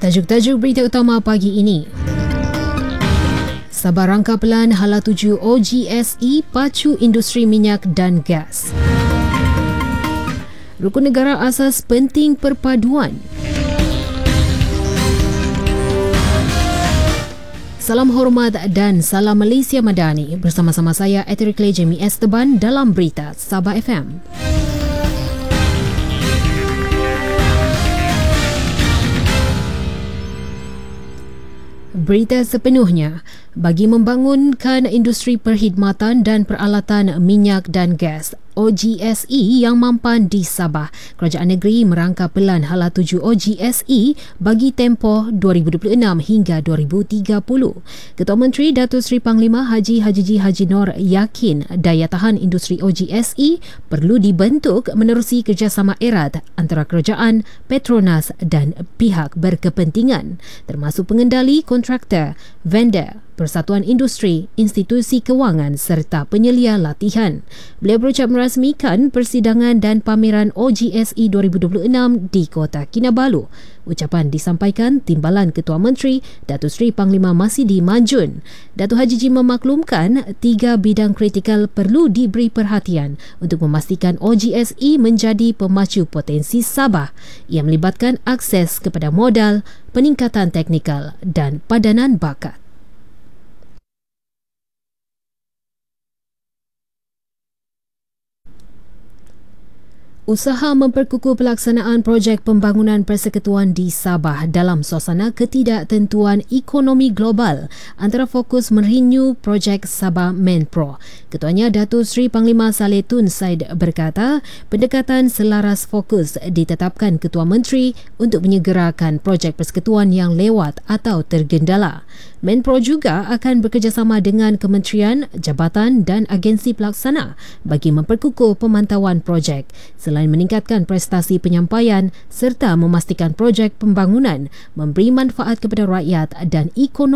Tajuk-tajuk berita utama pagi ini. Sabah rangka pelan hala tuju OGSE pacu industri minyak dan gas. Rukun negara asas penting perpaduan. Salam hormat dan salam Malaysia Madani. Bersama-sama saya Eterikle Jamie Esteban dalam Berita Sabah FM. Berita sepenuhnya. Bagi membangunkan industri perkhidmatan dan peralatan minyak dan gas OGSE yang mampan di Sabah, Kerajaan Negeri merangka pelan hala tuju OGSE bagi tempoh 2026 hingga 2030. Ketua Menteri Datuk Seri Panglima Haji Haji Nur yakin daya tahan industri OGSE perlu dibentuk menerusi kerjasama erat antara kerajaan, Petronas dan pihak berkepentingan termasuk pengendali, kontraktor, vendor, persatuan industri, institusi kewangan serta penyelia latihan. Beliau berucap merasmikan persidangan dan pameran OGSE 2026 di Kota Kinabalu. Ucapan disampaikan Timbalan Ketua Menteri Datuk Seri Panglima Masidi Majun. Datuk Haji memaklumkan 3 bidang kritikal perlu diberi perhatian untuk memastikan OGSE menjadi pemacu potensi Sabah. Ia melibatkan akses kepada modal, peningkatan teknikal dan padanan bakat. Usaha memperkukuh pelaksanaan projek pembangunan persekutuan di Sabah dalam suasana ketidaktentuan ekonomi global antara fokus merenew projek Sabah Menpro. Ketuanya Datuk Seri Panglima Saleh Tun Said berkata, pendekatan selaras fokus ditetapkan Ketua Menteri untuk menyegerakan projek persekutuan yang lewat atau tergendala. Menpro juga akan bekerjasama dengan kementerian, jabatan dan agensi pelaksana bagi memperkukuh pemantauan projek selain meningkatkan prestasi penyampaian serta memastikan projek pembangunan memberi manfaat kepada rakyat dan ekonomi